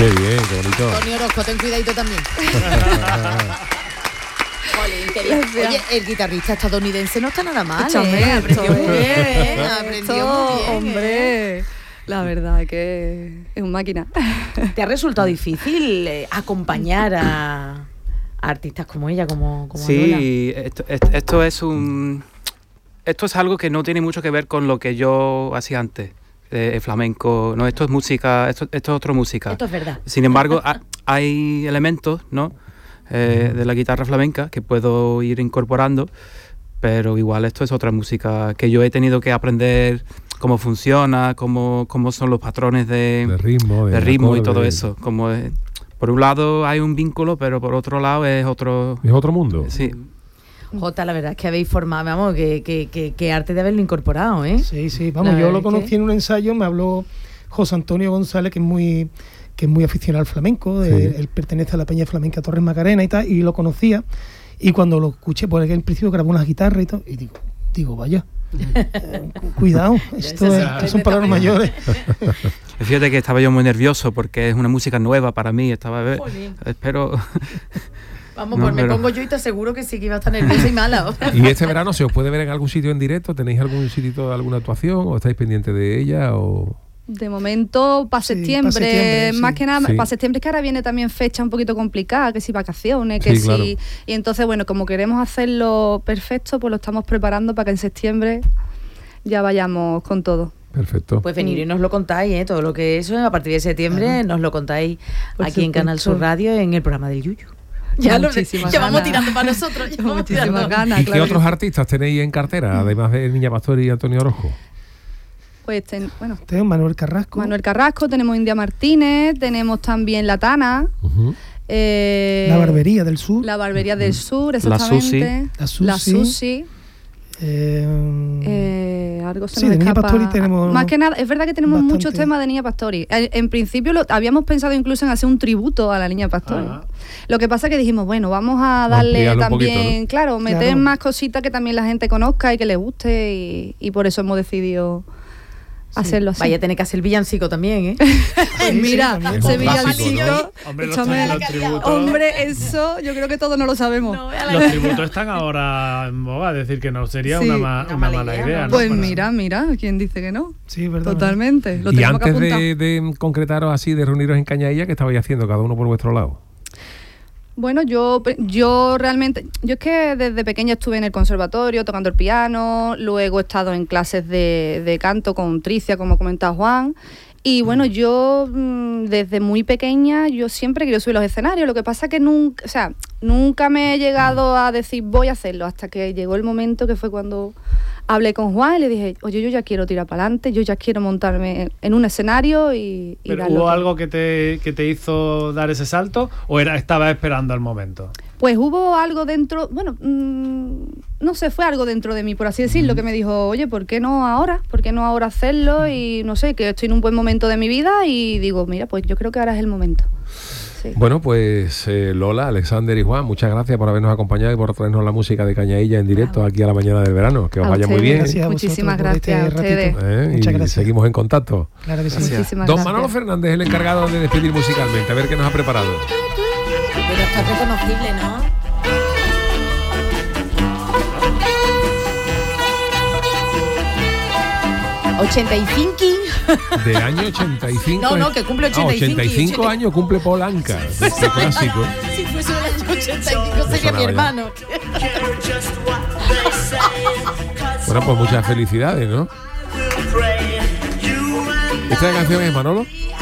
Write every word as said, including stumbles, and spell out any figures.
Qué bien, qué bonito. Tony Orozco, ten cuidadito también. Jolín, qué bien. Oye, el guitarrista estadounidense no está nada mal, Escúchame, ¿eh? Aprendió esto muy bien, ¿eh? es- Aprendió esto, muy bien, hombre, ¿eh? la verdad es que es un máquina. ¿Te ha resultado difícil eh, acompañar a, a artistas como ella, como, como Lola? Sí, esto, esto, esto es un... Esto es algo que no tiene mucho que ver con lo que yo hacía antes, eh, el flamenco. No, esto es música, esto, esto es otra música. Esto es verdad. Sin embargo, ha, hay elementos, ¿no? Eh, de la guitarra flamenca que puedo ir incorporando, pero igual esto es otra música que yo he tenido que aprender cómo funciona, cómo, cómo son los patrones de, de ritmo, de, de ritmo y todo acorde. eso. Como es, por un lado hay un vínculo, pero por otro lado es otro... Es otro mundo. Sí. Jota, la verdad es que habéis formado, vamos, que, que, que, que arte de haberlo incorporado, ¿eh? Sí, sí, vamos, La yo verdad lo es conocí que- en un ensayo, me habló José Antonio González, que es muy que es muy aficionado al flamenco, de- Sí. él pertenece a la Peña Flamenca Torres Macarena y tal, y lo conocía, y cuando lo escuché, pues en principio grabó unas guitarras y todo, y digo, digo, vaya, eh, cu- cuidado, esto, se es- sorprende son palabras también. mayores. Fíjate que estaba yo muy nervioso porque es una música nueva para mí. Estaba, Jolín. espero... Vamos, No, pues me pero- pongo yo y te aseguro que sí que iba a estar nerviosa y mala. ¿Y este verano se os puede ver en algún sitio en directo? ¿Tenéis algún sitio de alguna actuación o estáis pendientes de ella? O... De momento, para Sí, pa' septiembre, septiembre, más sí. que nada, Sí. para septiembre es que ahora viene también fecha un poquito complicada, que si vacaciones, que Sí, si... claro. Y entonces, bueno, como queremos hacerlo perfecto, pues lo estamos preparando para que en septiembre ya vayamos con todo. Perfecto. Pues venir y nos lo contáis, ¿eh? Todo lo que eso, a partir de septiembre, Claro. nos lo contáis Por aquí en Canal Sur supuesto. Radio, en el programa del Yuyu. Ya, lo, Muchísimas ya vamos ganas. tirando para nosotros. Ya vamos Muchísimas tirando. ganas, ¿Y claro qué que otros sí. artistas tenéis en cartera, además de Niña Pastor y Antonio Orozco? Pues, ten- bueno, Tenemos Manuel Carrasco. Manuel Carrasco, tenemos India Martínez, tenemos también La Tana, Ujú. eh, La Barbería del Sur. La Barbería del Sur, La exactamente. La Susi. La Susi. eh, Eh, algo se Sí, nos de Niña escapa. Pastori tenemos Más que nada, es verdad que tenemos bastante. muchos temas de Niña Pastori. En, en principio lo, habíamos pensado incluso en hacer un tributo a la Niña Pastori. Ah. Lo que pasa es que dijimos, bueno, vamos a darle Ampliarlo un también, poquito, ¿no? claro, meter Claro. más cositas que también la gente conozca y que le guste y, y por eso hemos decidido hacerlo así. Vaya a tener que hacer el villancico también, ¿eh? sí, Mira, también. ese Un clásico, villancico, Hombre, los, échame- los tributos, hombre, eso yo creo que todos no lo sabemos. los tributos están ahora en boga, es decir, que no sería Sí. una, ma- Una una mala mala idea, idea. ¿no? ¿no? Pues Para- mira, mira, ¿quién dice que no? Sí, verdad. Totalmente, lo Y tenemos que antes apuntar. de, de concretaros así, de reuniros en Cañailla, ¿qué estabais haciendo cada uno por vuestro lado? Bueno, yo, yo realmente, yo es que desde pequeña estuve en el conservatorio tocando el piano, luego he estado en clases de, de canto con Tricia, como comentaba Juan, y bueno, yo mm, desde muy pequeña yo siempre quiero subir los escenarios, lo que pasa que nunca, o sea, nunca me he llegado a decir voy a hacerlo, hasta que llegó el momento que fue cuando hablé con Juan y le dije, oye, yo ya quiero tirar para adelante, yo ya quiero montarme en un escenario y, y ¿Pero darlo hubo todo". algo que te, que te hizo dar ese salto o era estabas esperando al momento? Pues hubo algo dentro, bueno, mmm, no sé, fue algo dentro de mí, por así decirlo, que me dijo, oye, ¿por qué no ahora? ¿Por qué no ahora hacerlo? Y no sé, que estoy en un buen momento de mi vida y digo, mira, pues yo creo que ahora es el momento. Sí. Bueno, pues eh, Lola, Alexander y Juan, muchas gracias por habernos acompañado y por traernos la música de Cañailla en directo aquí a la mañana del verano. Que os A vaya muy ustedes. bien. Gracias a Muchísimas vosotros por gracias a este ustedes. ratito. ¿eh? Muchas Y gracias. seguimos en contacto. Claro que sí. Muchísimas Don gracias. Manolo Fernández es el encargado de despedir musicalmente. A ver qué nos ha preparado. Pero está reconocible, ¿no? ochenta y cinco. De año ochenta y cinco. No, no, que cumple Ah, ochenta y cinco. ochenta y cinco años cumple Polanca. Este clásico. Si fuese el año ochenta y cinco sería sonaba mi ya. hermano. Bueno, pues muchas felicidades, ¿no? ¿Esta canción es Manolo?